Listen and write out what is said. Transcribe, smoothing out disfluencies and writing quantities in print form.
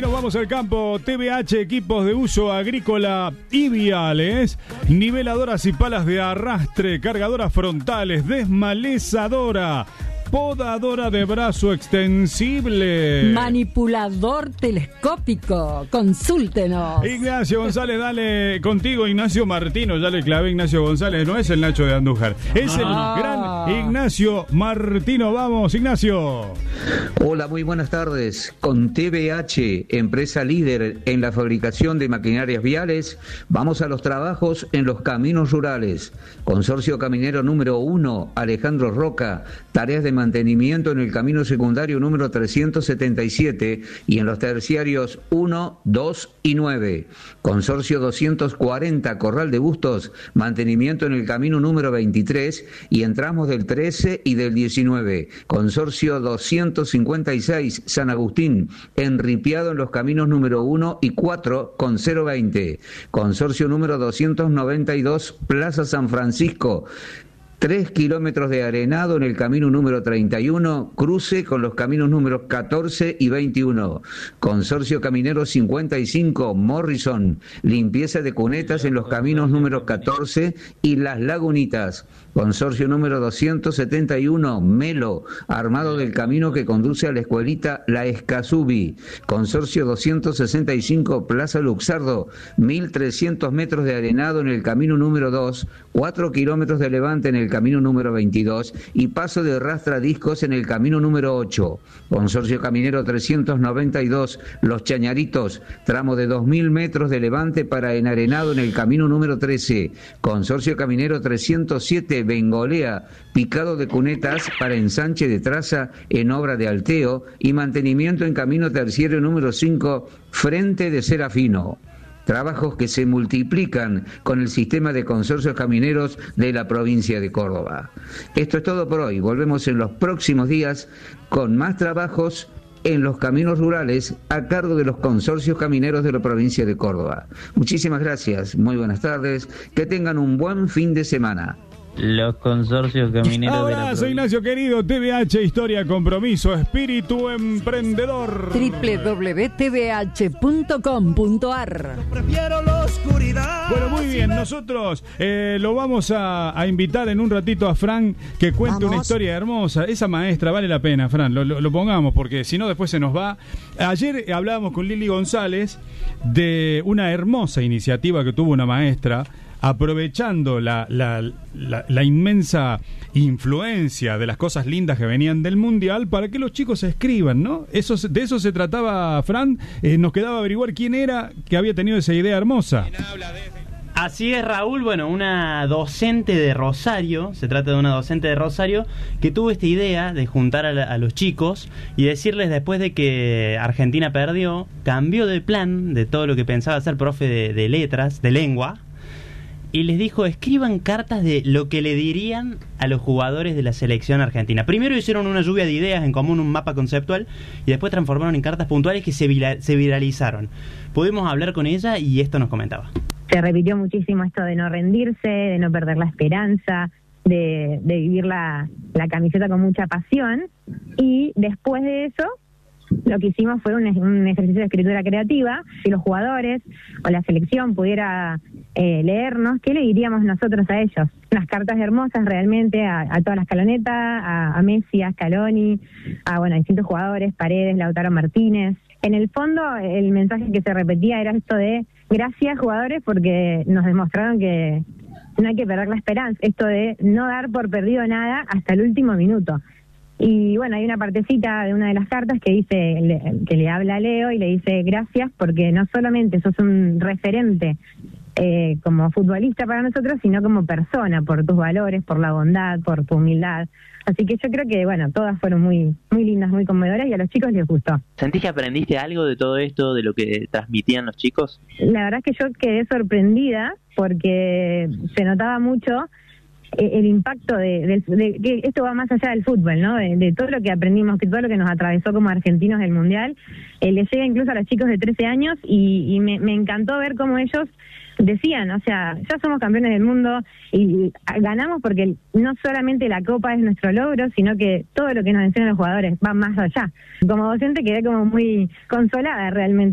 Nos vamos al campo. TBH, equipos de uso agrícola y viales, niveladoras y palas de arrastre, cargadoras frontales, desmalezadora, podadora de brazo extensible, manipulador telescópico. Consúltenos. Ignacio González, dale contigo. Ignacio Martino, ya le clavé. Ignacio González, no es el Nacho de Andújar, es el gran Ignacio Martino. Vamos, Ignacio. Hola, muy buenas tardes. Con TBH, empresa líder en la fabricación de maquinarias viales, vamos a los trabajos en los caminos rurales. Consorcio Caminero número 1, Alejandro Roca, tareas de mantenimiento en el camino secundario número 377 y en los terciarios 1, 2 y 9. Consorcio 240, Corral de Bustos, mantenimiento en el camino número 23 y en tramos del 13 y del 19. Consorcio 256, San Agustín, enripiado en los caminos número 1 y 4 con 020. Consorcio número 292, Plaza San Francisco, 3 kilómetros de arenado en el camino número 31, cruce con los caminos números 14 y 21. Consorcio Caminero 55, Morrison, limpieza de cunetas en los caminos números 14 y Las Lagunitas. Consorcio número 271, Melo, armado del camino que conduce a la escuelita La Escasubi. Consorcio 265, Plaza Luxardo, 1.300 metros de arenado en el camino número 2, 4 kilómetros de levante en el camino número 22 y paso de rastradiscos en el camino número 8. Consorcio Caminero 392, Los Chañaritos, tramo de 2.000 metros de levante para enarenado en el camino número 13. Consorcio Caminero 307, Bengolea, picado de cunetas para ensanche de traza en obra de alteo y mantenimiento en camino terciario número 5, Frente de Serafino. Trabajos que se multiplican con el sistema de consorcios camineros de la provincia de Córdoba. Esto es todo por hoy. Volvemos en los próximos días con más trabajos en los caminos rurales a cargo de los consorcios camineros de la provincia de Córdoba. Muchísimas gracias, muy buenas tardes, que tengan un buen fin de semana. Los consorcios camineros. Abrazo, Ignacio querido. TBH, historia, compromiso, espíritu emprendedor. www.tbh.com.ar. Bueno, muy bien, nosotros lo vamos a invitar en un ratito a Fran que cuente una historia hermosa. Esa maestra vale la pena, Fran, lo pongamos porque si no después se nos va. Ayer hablábamos con Lili González de una hermosa iniciativa que tuvo una maestra, aprovechando la inmensa influencia de las cosas lindas que venían del Mundial para que los chicos escriban, ¿no? De eso se trataba, Fran. Nos quedaba averiguar quién era que había tenido esa idea hermosa. Así es, Raúl. Bueno, una docente de Rosario, se trata de una docente de Rosario que tuvo esta idea de juntar a los chicos y decirles, después de que Argentina perdió, cambió de plan de todo lo que pensaba ser profe de letras, de lengua, y les dijo, escriban cartas de lo que le dirían a los jugadores de la selección argentina. Primero hicieron una lluvia de ideas en común, un mapa conceptual, y después transformaron en cartas puntuales que se viralizaron. Pudimos hablar con ella y esto nos comentaba. Se repitió muchísimo esto de no rendirse, de no perder la esperanza, de vivir la camiseta con mucha pasión, y después de eso lo que hicimos fue un ejercicio de escritura creativa. Si los jugadores o la selección pudiera leernos, ¿qué le diríamos nosotros a ellos? Unas cartas hermosas realmente a toda la escaloneta, a Messi, a Scaloni, a distintos jugadores, Paredes, Lautaro Martínez. En el fondo, el mensaje que se repetía era esto de gracias jugadores porque nos demostraron que no hay que perder la esperanza, esto de no dar por perdido nada hasta el último minuto. Y bueno, hay una partecita de una de las cartas que dice, que le habla a Leo y le dice gracias porque no solamente sos un referente como futbolista para nosotros, sino como persona, por tus valores, por la bondad, por tu humildad. Así que yo creo que, todas fueron muy, muy lindas, muy conmovedoras y a los chicos les gustó. ¿Sentís que aprendiste algo de todo esto, de lo que transmitían los chicos? La verdad es que yo quedé sorprendida porque se notaba mucho el impacto de que esto va más allá del fútbol, ¿no? De todo lo que aprendimos, que todo lo que nos atravesó como argentinos del Mundial, le llega incluso a los chicos de 13 años y me encantó ver cómo ellos decían, ya somos campeones del mundo y ganamos porque no solamente la copa es nuestro logro, sino que todo lo que nos enseñan los jugadores va más allá. Como docente quedé como muy consolada realmente.